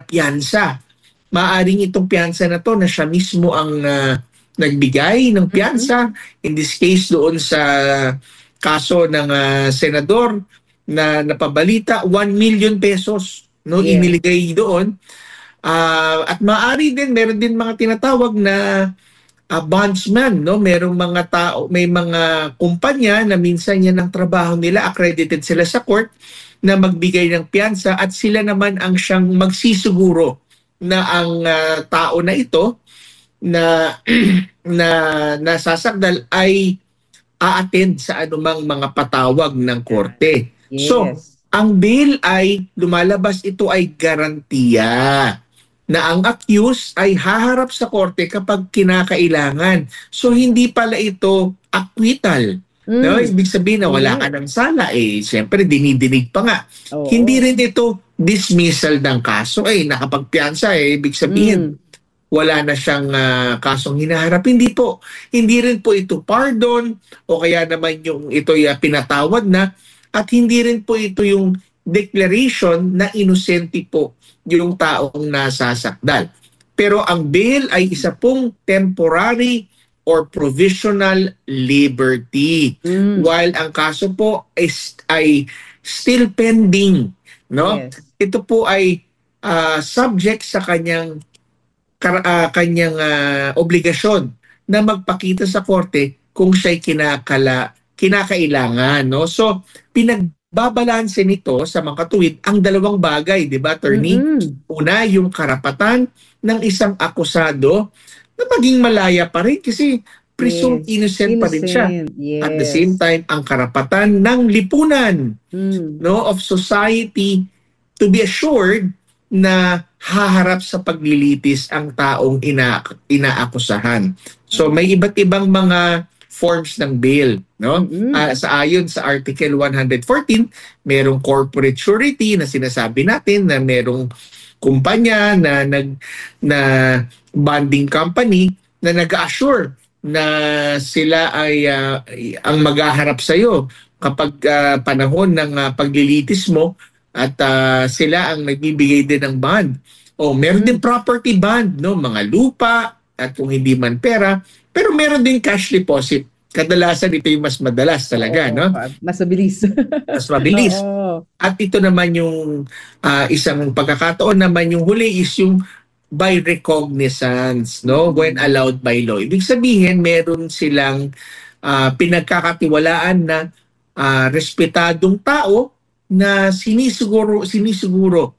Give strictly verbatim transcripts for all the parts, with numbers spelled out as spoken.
piyansa. Maaring itong piyansa na to na siya mismo ang uh, nagbigay ng piyansa. In this case, doon sa kaso ng uh, senador na napabalita, one million pesos no, Yeah. iniligay doon. Uh, at maaari din, meron din mga tinatawag na uh, bondsman. No? Merong mga tao, may mga kumpanya na minsan yan ang trabaho nila, accredited sila sa court, na magbigay ng piyansa at sila naman ang siyang magsisiguro na ang uh, tao na ito na na nasasakdal ay a-attend sa anumang mga patawag ng korte. Yes. So, ang bail ay lumalabas, ito ay garantiya na ang accused ay haharap sa korte kapag kinakailangan. So, hindi pala ito acquittal. Mm. No? Ibig sabihin na wala ka ng sala, eh, siyempre dinidinig pa nga. Oo. Hindi rin ito dismissal ng kaso, eh, nakapagpiyansa, eh, ibig sabihin, mm. wala na siyang uh, kasong hinaharap. Hindi po. Hindi rin po ito pardon o kaya naman yung ito'y uh, pinatawad na at hindi rin po ito yung declaration na inosente po yung taong nasasakdal. Pero ang bail ay isa pong temporary or provisional liberty. Mm. While ang kaso po is, ay still pending. No? Yes. Ito po ay uh, subject sa kanyang uh, kanyang uh, obligasyon na magpakita sa korte kung siya'y kinakala, kinakailangan. No? So, pinagbabalanse nito sa mga katuwid ang dalawang bagay, di ba, attorney? Mm-hmm. Una, yung karapatan ng isang akusado na maging malaya pa rin kasi presumed yes. innocent, innocent pa rin siya. Yes. At the same time, ang karapatan ng lipunan mm. no, of society to be assured na haharap sa paglilitis ang taong ina inaakusahan. So may iba't ibang mga forms ng bail, no? Mm-hmm. Uh, sa ayon sa Article one fourteen, merong corporate surety na sinasabi natin na merong kumpanya na nag na bonding company na nag-assure na sila ay uh, ang maghaharap sa iyo kapag uh, panahon ng uh, paglilitis mo at uh, sila ang nagbibigay din ng bond. O meron din property bond, no, mga lupa at kung hindi man pera, pero meron din cash deposit. Kadalasan ito yung mas madalas talaga, Oo, no? Mas mabilis. Mas mabilis. Oo. At ito naman yung uh, isang pagkakataon naman yung huli is yung by recognizance, no? When allowed by law. Ibig sabihin, meron silang uh, pinagkakatiwalaan na uh, respetadong tao na sinisiguro, sinisiguro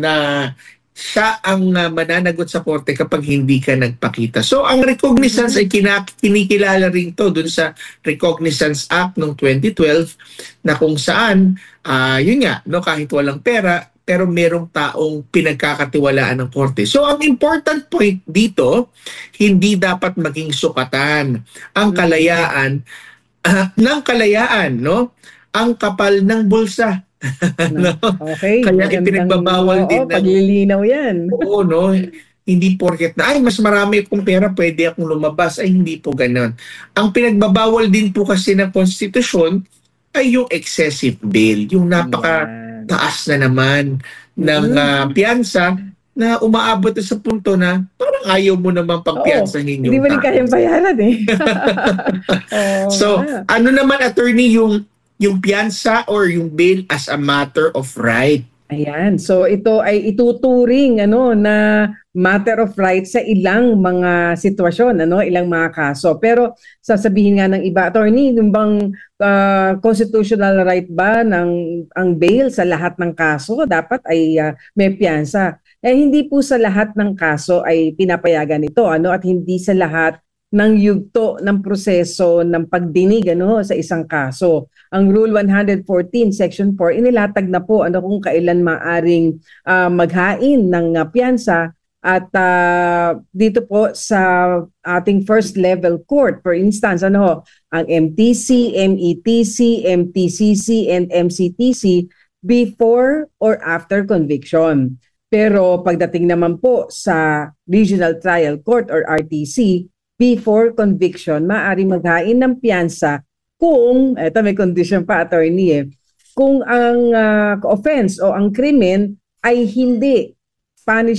na siya ang uh, mananagot sa korte kapag hindi ka nagpakita. So, ang recognizance mm-hmm. ay kinak- kinikilala rin to dun sa Recognizance Act noong twenty twelve na kung saan, uh, yun nga, no, kahit walang pera, pero merong taong pinagkakatiwalaan ng korte. So, ang important point dito, hindi dapat maging sukatan ang kalayaan uh, ng kalayaan, no? Ang kapal ng bulsa. No? Okay. Kaya ipinagbabawal din. Oo, paglilinaw yan. Oo, no? Hindi porket na, ay, mas marami akong pera, pwede akong lumabas. Ay, hindi po ganun. Ang pinagbabawal din po kasi ng konstitusyon ay yung excessive bail. Yung napaka taas na naman ng uh, piyansa na umaabot sa punto na parang ayaw mo naman pagpiyansahin yung hindi mo rin kayang bayaran eh. oh, so, yeah. Ano naman, attorney, yung yung piyansa or yung bail as a matter of right? Ayan. So ito ay ituturing ano na matter of right sa ilang mga sitwasyon, ano, ilang mga kaso. Pero sasabihin nga ng iba, attorney, yung bang uh, constitutional right ba ng ang bail sa lahat ng kaso dapat ay uh, may piyansa? Eh hindi po sa lahat ng kaso ay pinapayagan ito, ano, at hindi sa lahat ng yugto ng proseso ng pagdinig ano sa isang kaso. Ang Rule one fourteen Section four inilatag na po ano kung kailan maaring uh, maghain ng uh, piyansa at uh, dito po sa ating first level court, for instance, ano ang M T C, M E T C, M T C C and M C T C before or after conviction. Pero pagdating naman po sa Regional Trial Court or R T C, before conviction, maaari maghain ng piyansa kung, eto may condition pa, attorney eh, kung ang uh, offense o ang krimen ay hindi punish